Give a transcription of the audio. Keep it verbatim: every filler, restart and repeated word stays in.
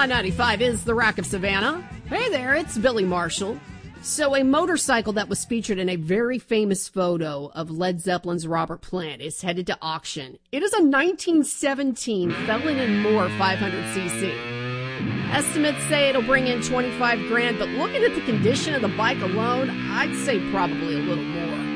ninety-five is the Rock of Savannah. Hey there, it's Billy Marshall. So a motorcycle that was featured in a very famous photo of Led Zeppelin's Robert Plant is headed to auction. It is a nineteen seventeen Felon and Moore five hundred c c. Estimates say it'll bring in twenty-five grand, but looking at the condition of the bike alone, I'd say probably a little more.